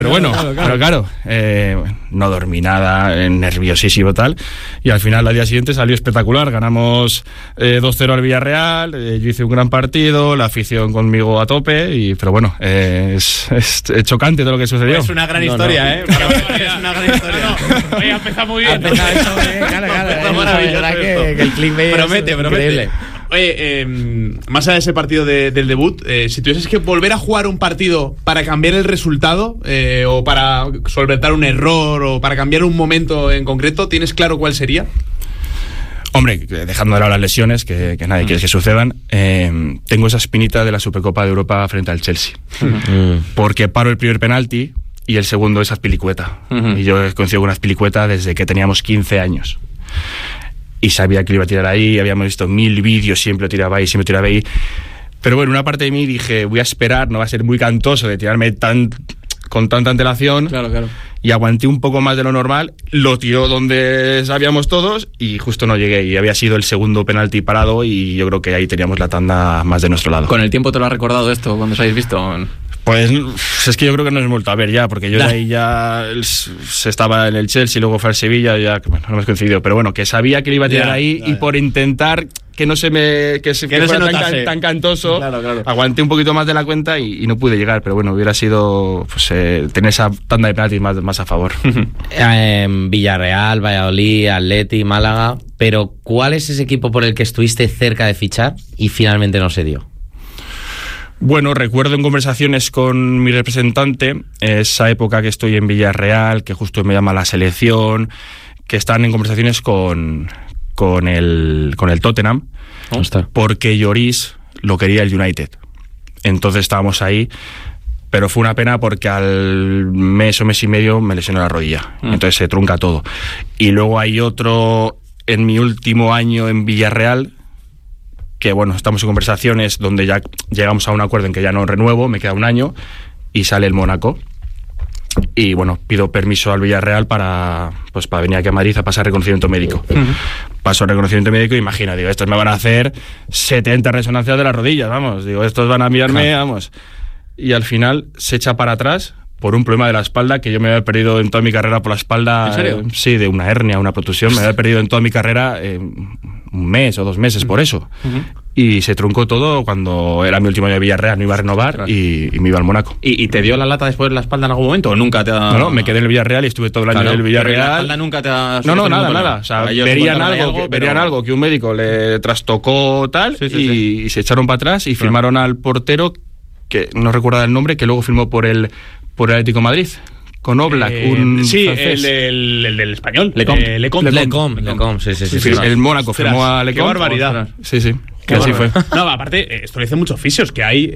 Pero bueno, claro, no dormí nada, nerviosísimo tal, y al final al día siguiente salió espectacular, ganamos 2-0 al Villarreal, yo hice un gran partido, la afición conmigo a tope, pero bueno, es chocante todo lo que sucedió. Es una gran historia, ¿eh? Es una gran historia. Oye, ha empezado muy bien. Claro, que el clickbait promete. Increíble. Oye, más allá de ese partido del debut, si tuvieses que volver a jugar un partido para cambiar el resultado, o para solventar un error, o para cambiar un momento en concreto, ¿tienes claro cuál sería? Hombre, dejando de lado las lesiones, que nadie quiere que sucedan, tengo esa espinita de la Supercopa de Europa frente al Chelsea. Porque paro el primer penalti y el segundo es Azpilicueta. Y yo he coincidido con Azpilicueta desde que teníamos 15 años. Y sabía que lo iba a tirar ahí, habíamos visto 1000 vídeos, siempre lo tiraba ahí. Pero bueno, una parte de mí dije, voy a esperar, no va a ser muy cantoso de tirarme con tanta antelación. Claro. Y aguanté un poco más de lo normal, lo tiró donde sabíamos todos y justo no llegué. Y había sido el segundo penalti parado y yo creo que ahí teníamos la tanda más de nuestro lado. ¿Con el tiempo te lo has recordado esto cuando os habéis visto? Pues es que yo creo que no nos hemos vuelto a ver ya, porque yo de ahí ya se estaba en el Chelsea, luego fue al Sevilla, ya bueno, no hemos coincidido, pero bueno, que sabía que le iba a tirar ahí y por intentar que no se fuera tan cantoso, claro. Aguanté un poquito más de la cuenta y no pude llegar, pero bueno, hubiera sido pues, tener esa tanda de penaltis más a favor. Villarreal, Valladolid, Atleti, Málaga, pero ¿cuál es ese equipo por el que estuviste cerca de fichar y finalmente no se dio? Bueno, recuerdo en conversaciones con mi representante, esa época que estoy en Villarreal, que justo me llama la selección, que están en conversaciones con el Tottenham, porque Lloris lo quería el United. Entonces estábamos ahí, pero fue una pena porque al mes o mes y medio me lesionó la rodilla. Entonces se trunca todo. Y luego hay otro en mi último año en Villarreal, que bueno, estamos en conversaciones donde ya llegamos a un acuerdo en que ya no renuevo, me queda un año y sale el Mónaco. Y bueno, pido permiso al Villarreal para venir aquí a Madrid a pasar reconocimiento médico. Paso reconocimiento médico y imagino, digo, estos me van a hacer 70 resonancias de las rodillas, vamos, digo, estos van a mirarme, vamos. Y al final se echa para atrás por un problema de la espalda que yo me había perdido en toda mi carrera por la espalda. ¿En serio? Sí, de una hernia, una protusión, me había perdido en toda mi carrera un mes o 2 meses por eso. Y se truncó todo cuando era mi último año de Villarreal, no iba a renovar y me iba al Mónaco. ¿Y te dio la lata después la espalda en algún momento o nunca te ha...? No, me quedé en el Villarreal y estuve todo el año en el Villarreal. ¿La espalda nunca te ha...? No, nada. O sea, verían algo que un médico le trastocó tal y se echaron para atrás y firmaron al portero, que no recuerdo el nombre, que luego firmó por el Atlético de Madrid. Con Oblak, un francés. El del español. Lecom, sí. El Mónaco firmó a Lecom. Qué barbaridad. Sí. Que así fue. No, aparte, esto lo dicen muchos fisios, que hay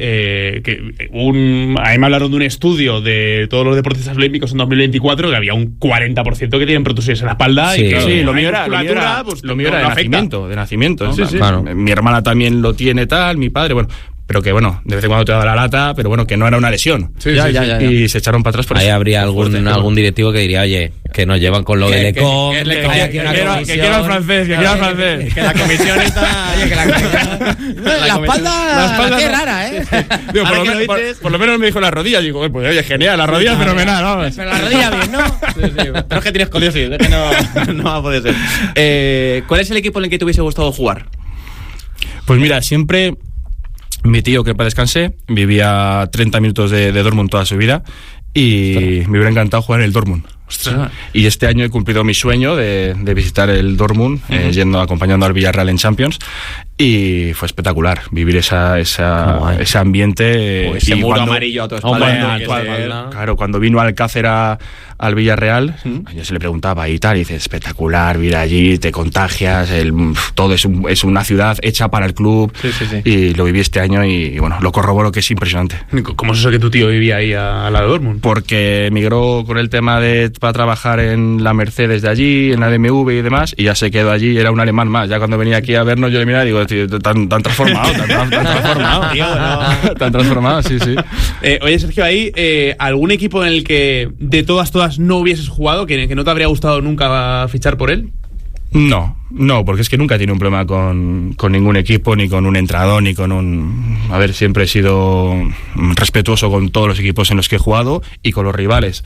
a mí me hablaron de un estudio de todos los deportistas olímpicos en 2024 que había un 40% que tienen protusiones en la espalda. Sí, y que sí, lo mío era de nacimiento. ¿no? Sí. Claro. Mi hermana también lo tiene tal, mi padre, bueno. Pero que bueno, de vez en cuando te da la lata, pero bueno, que no era una lesión. Sí. Y se echaron para atrás por ahí eso. habría algún directivo que diría, oye, que nos llevan con lo de Lecom, que quiero al francés, que la comisión está... Oye, que la comisión... La espalda qué rara, ¿eh? Digo, por lo menos me dijo la rodilla. Digo, pues oye, genial, la rodilla fenomenal, vamos. Pero la rodilla bien, ¿no? Sí. Pero es que tienes escoliosis, es que no va a poder ser. ¿Cuál es el equipo en el que te hubiese gustado jugar? Pues mira, siempre... Mi tío, que para descanse, vivía a 30 minutos de Dortmund toda su vida y me hubiera encantado jugar en el Dortmund. Ostras. Y este año he cumplido mi sueño de visitar el Dortmund, acompañando al Villarreal en Champions, y fue espectacular vivir ese ambiente. Ese muro amarillo a tu espalda. Claro, cuando vino Alcácer al Villarreal, yo se le preguntaba y tal, y dice, espectacular, vivir allí, te contagias, todo es una ciudad hecha para el club, y lo viví este año y bueno, lo corroboro que es impresionante. ¿Cómo es eso que tu tío vivía ahí al lado de Dortmund? Porque emigró con el tema para trabajar en la Mercedes de allí, en la BMW y demás, y ya se quedó allí, era un alemán más. Ya cuando venía aquí a vernos, yo le miraba y digo, tío, tan transformado, tan transformado, sí. Oye, Sergio, ¿hay algún equipo en el que de todas no hubieses jugado, que no te habría gustado nunca fichar por él? No, porque es que nunca he tenido un problema con ningún equipo, ni con un entrenador, ni con un... A ver, siempre he sido respetuoso con todos los equipos en los que he jugado y con los rivales.